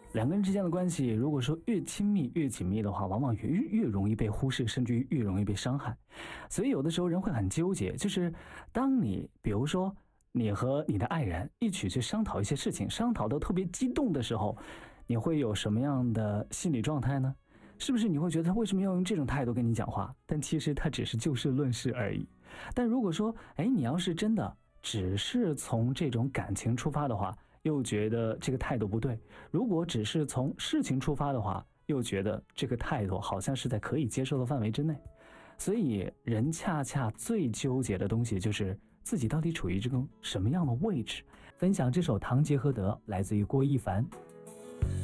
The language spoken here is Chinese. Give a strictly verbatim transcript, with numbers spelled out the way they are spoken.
两个人之间的关系，如果说越亲密越紧密的话，往往越越容易被忽视，甚至于越容易被伤害。所以有的时候人会很纠结，就是当你比如说你和你的爱人一起去商讨一些事情，商讨得特别激动的时候，你会有什么样的心理状态呢？是不是你会觉得他为什么要用这种态度跟你讲话？但其实他只是就事论事而已。但如果说，哎，你要是真的只是从这种感情出发的话，又觉得这个态度不对；如果只是从事情出发的话，又觉得这个态度好像是在可以接受的范围之内。所以人恰恰最纠结的东西就是自己到底处于这个什么样的位置。分享这首《堂吉诃德》来自于郭一凡。